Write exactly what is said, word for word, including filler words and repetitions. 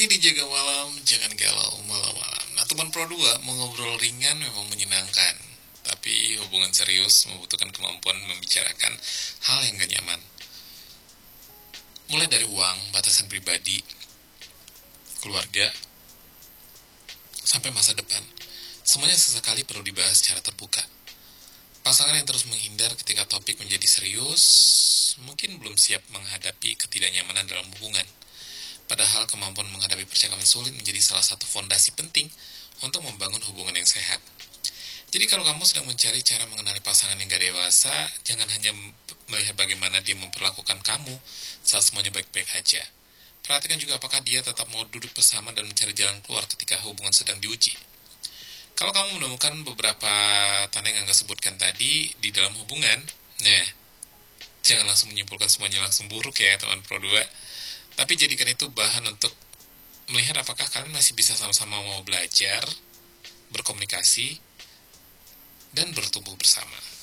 Masih dijaga malam, jangan galau malam-malam. Nah, teman Pro dua mau ngobrol ringan memang menyenangkan. Tapi hubungan serius membutuhkan kemampuan membicarakan hal yang gak nyaman. Mulai dari uang, batasan pribadi, keluarga, sampai masa depan. Semuanya sesekali perlu dibahas secara terbuka. Pasangan yang terus menghindar ketika topik menjadi serius, mungkin belum siap menghadapi ketidaknyamanan dalam hubungan. Padahal kemampuan menghadapi percakapan sulit menjadi salah satu fondasi penting untuk membangun hubungan yang sehat. Jadi kalau kamu sedang mencari cara mengenali pasangan yang gak dewasa, jangan hanya melihat bagaimana dia memperlakukan kamu saat semuanya baik-baik aja. Perhatikan juga apakah dia tetap mau duduk bersama dan mencari jalan keluar ketika hubungan sedang diuji. Kalau kamu menemukan beberapa tanda yang Angga sebutkan tadi di dalam hubungan, nah, jangan langsung menyimpulkan semuanya langsung buruk ya teman Pro dua. Tapi jadikan itu bahan untuk melihat apakah kalian masih bisa sama-sama mau belajar, berkomunikasi, dan bertumbuh bersama.